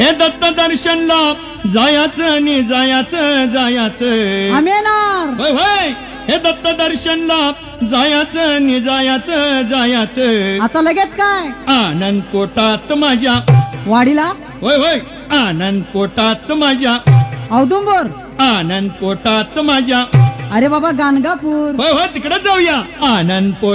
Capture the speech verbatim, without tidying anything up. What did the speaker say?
हे दत्त दर्शनला जायाचं आणि जायाचं जायाचं आम्ही येणार. होय होय हे दत्त दर्शनला जायाचं आणि जायाचं जायाचं आता लगेच काय आनंद पोटात माझ्या वाडीला होय होय आनंद पोटात माझ्या औदुंबर. आनंद पोटात माझ्या अरे बाबा गाणगापूर. होय होय तिकडे जाऊया आनंद पोटात